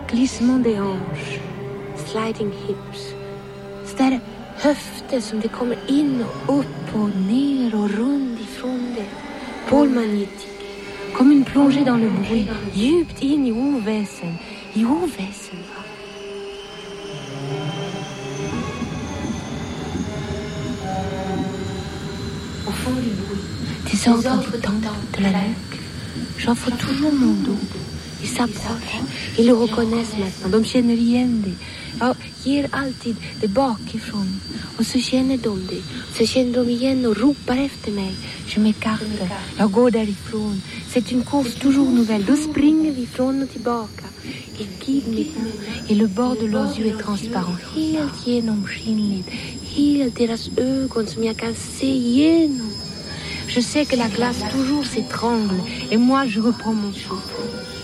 glissement des hanches, sliding hips. Så där höfter som det kommer in och upp och ner och runt ifrån det. Pôle magnétique, comme une plongée dans le bruit, djupt in i oväsen, va. Au fond du bruit, des ordres du temps de la nuque. J'offre toujours mon dos. Ils s'approchent, ils le reconnaissent maintenant. De känner igen det. Jag ger alltid det bakifrån. Och så känner de det. Så känner de igen och ropar efter mig. Je m'écarte. Jag går därifrån. C'est une course toujours nouvelle. Då springer vi från och tillbaka. Ils guident mes pas. Et le bord de leurs yeux est transparent. Helt genomskinligt. Helt deras ögon som jag kan se igenom. Je sais que la glace toujours s'étrangle. Et moi, je reprends mon souffle.